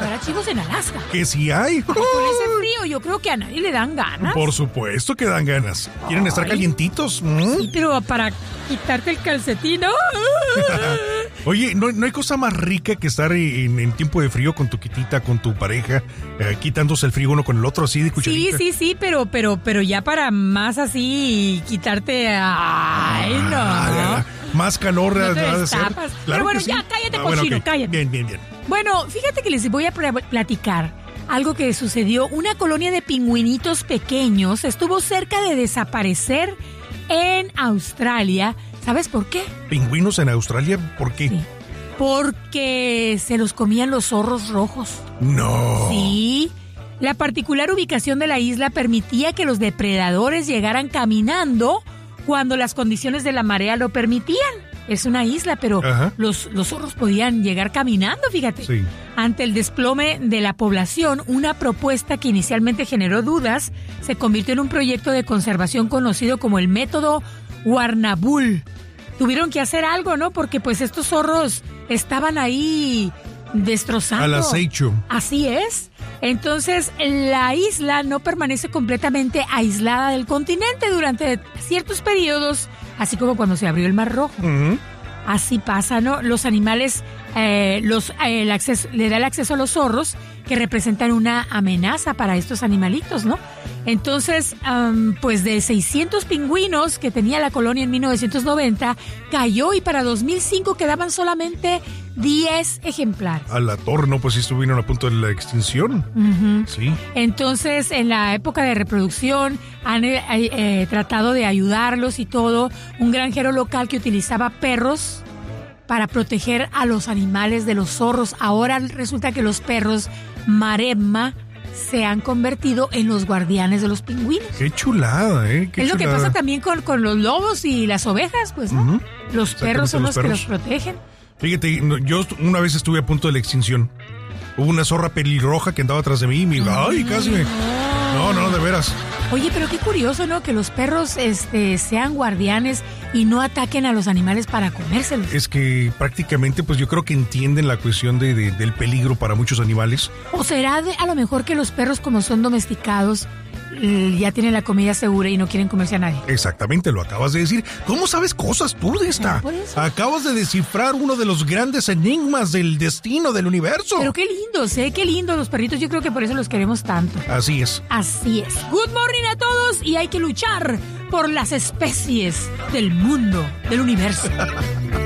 Habrá chivos en Alaska. Que sí hay. Ay, con ese frío yo creo que a nadie le dan ganas. Por supuesto que dan ganas. ¿Quieren estar calientitos? Sí, pero para quitarte el calcetín. Oye, ¿no hay cosa más rica que estar en tiempo de frío con tu quitita, con tu pareja, quitándose el frío uno con el otro así de cucharita? Sí, pero ya para más así quitarte... Ay, no. Más calor No te ha de ser. destapas. Claro Pero bueno, que sí. ya cállate, Bueno, cochino, ok. cállate. Bien. Bueno, fíjate que les voy a platicar algo que sucedió. Una colonia de pingüinitos pequeños estuvo cerca de desaparecer en Australia. ¿Sabes por qué? ¿Pingüinos en Australia? ¿Por qué? Sí. Porque se los comían los zorros rojos. No. Sí. La particular ubicación de la isla permitía que los depredadores llegaran caminando cuando las condiciones de la marea lo permitían. Es una isla, pero los zorros podían llegar caminando, fíjate. Sí. Ante el desplome de la población, una propuesta que inicialmente generó dudas se convirtió en un proyecto de conservación conocido como el método Warrnambool. Tuvieron que hacer algo, ¿no? Porque pues estos zorros estaban ahí destrozando. Al acecho. Así es. Entonces, la isla no permanece completamente aislada del continente durante ciertos periodos, así como cuando se abrió el Mar Rojo. Uh-huh. Así pasa, ¿no? Los animales le da el acceso a los zorros, que representan una amenaza para estos animalitos, ¿no? Entonces, pues de 600 pingüinos que tenía la colonia en 1990, cayó y para 2005 quedaban solamente 10 ejemplares. A la torre, ¿no? Pues sí estuvieron a punto de la extinción. Uh-huh. Sí. Entonces, en la época de reproducción, han tratado de ayudarlos y todo. Un granjero local que utilizaba perros para proteger a los animales de los zorros. Ahora resulta que los perros maremma se han convertido en los guardianes de los pingüinos. Qué chulada, ¿eh? Qué es lo chulada. que pasa también con los lobos y las ovejas, pues, ¿no? Uh-huh. Los perros son los que los protegen. Fíjate, yo una vez estuve a punto de la extinción. Hubo una zorra pelirroja que andaba atrás de mí y me dijo, ¡ay, casi me... No, de veras. Oye, pero qué curioso, ¿no? Que los perros sean guardianes y no ataquen a los animales para comérselos. Es que prácticamente, pues yo creo que entienden la cuestión del peligro para muchos animales. ¿O será a lo mejor que los perros, como son domesticados, ya tienen la comida segura y no quieren comerse a nadie? Exactamente, lo acabas de decir. ¿Cómo sabes cosas tú de esta? Por eso. Acabas de descifrar uno de los grandes enigmas del destino del universo. Pero qué lindos, qué lindos los perritos. Yo creo que por eso los queremos tanto. Así es. Así es. Good morning a todos y hay que luchar por las especies del mundo, del universo.